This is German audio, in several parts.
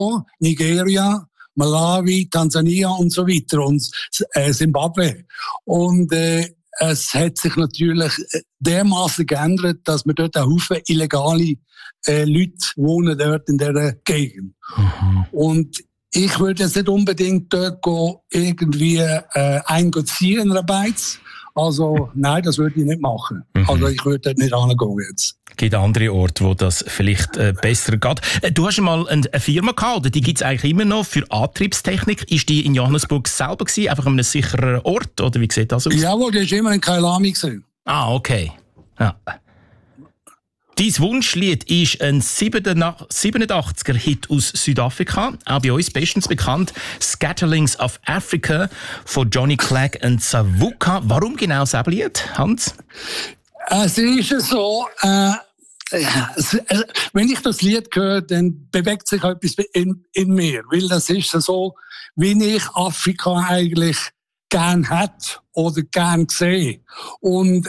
Nigeria, Malawi, Tansania und so weiter und Zimbabwe. Und es hat sich natürlich dermaßen geändert, dass wir dort einen Haufen illegale Leute wohnen dort in dieser Gegend. Mhm. Und ich würde jetzt nicht unbedingt dort irgendwie einziehen in einer Beiz. Also nein, das würde ich nicht machen. Mhm. Also ich würde dort nicht hingehen jetzt. Es gibt andere Orte, wo das vielleicht besser geht. Du hast einmal eine Firma gehabt, oder die gibt es eigentlich immer noch für Antriebstechnik. Ist die in Johannesburg selber gewesen, einfach an einem sicheren Ort? Oder wie sieht das aus? Jawohl, die war immer in Kailami. Ah, okay. Ja. Dein Wunschlied ist ein 87er-Hit aus Südafrika, auch bei uns bestens bekannt, «Scatterlings of Africa» von Johnny Clegg und Savuka. Warum genau das Lied, Hans? Es ist so, wenn ich das Lied höre, dann bewegt sich etwas in mir, weil das ist so, wie ich Afrika eigentlich gern hätte oder gern sehe. Und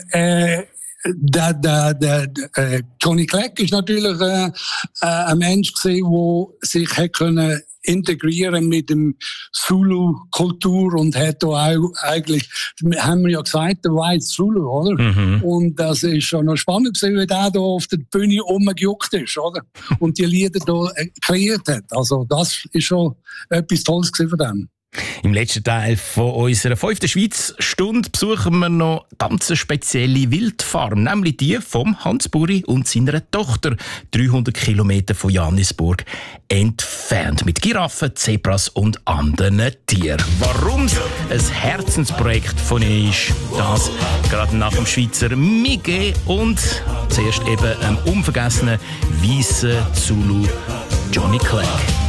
Johnny Clegg ist natürlich ein Mensch gewesen, der sich können integrieren mit dem Zulu-Kultur und hat da auch eigentlich, haben wir ja gesagt, der White Zulu, oder? Mhm. Und das ist schon noch spannend gewesen, wie der da auf der Bühne rumgejuckt ist, oder? Und die Lieder da kreiert hat. Also das ist schon etwas Tolles gewesen von dem. Im letzten Teil von unserer 5. Schweiz-Stunde besuchen wir noch eine ganz spezielle Wildfarm, nämlich die vom Hans Buri und seiner Tochter, 300 Kilometer von Johannesburg entfernt, mit Giraffen, Zebras und anderen Tieren. Warum es ein Herzensprojekt von ihnen ist, das gerade nach dem Schweizer Mige und zuerst eben einem unvergessenen weißen Zulu Johnny Clegg.